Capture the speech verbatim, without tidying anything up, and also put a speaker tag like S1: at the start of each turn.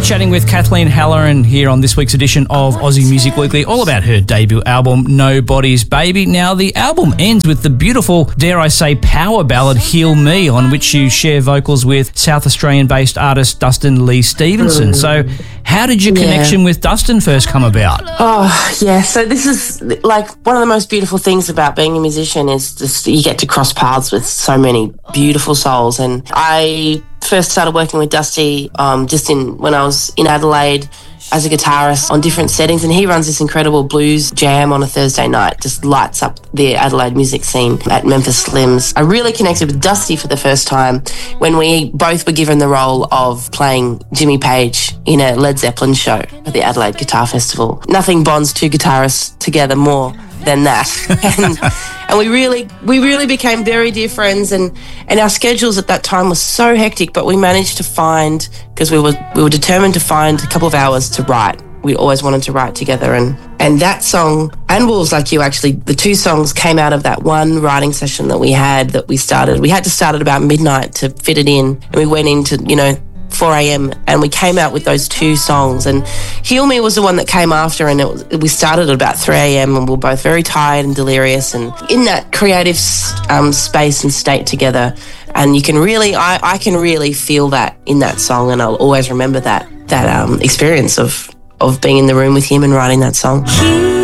S1: Chatting with Kathleen Halloran here on this week's edition of Aussie Music Weekly, all about her debut album, Nobody's Baby. Now, the album ends with the beautiful, dare I say, power ballad, Heal Me, on which you share vocals with South Australian-based artist Dustin Lee Stevenson. So how did your connection yeah. with Dustin first come about?
S2: Oh, yeah. So this is, like, one of the most beautiful things about being a musician is just you get to cross paths with so many beautiful souls. And I first started working with Dusty um, just in when I was in Adelaide as a guitarist on different settings, and he runs this incredible blues jam on a Thursday night, just lights up the Adelaide music scene at Memphis Slims. I really connected with Dusty for the first time when we both were given the role of playing Jimmy Page in a Led Zeppelin show at the Adelaide Guitar Festival. Nothing bonds two guitarists together more than that. and, and we really we really became very dear friends, and, and our schedules at that time were so hectic, but we managed to find, because we were we were determined to find a couple of hours to write. We always wanted to write together, and, and that song and Wolves Like You, actually, the two songs came out of that one writing session that we had that we started. We had to start at about midnight to fit it in, and we went into, you know, four a.m. and we came out with those two songs, and Heal Me was the one that came after, and it was, we started at about three a.m. and we were both very tired and delirious and in that creative um, space and state together, and you can really I, I can really feel that in that song, and I'll always remember that that um, experience of of being in the room with him and writing that song.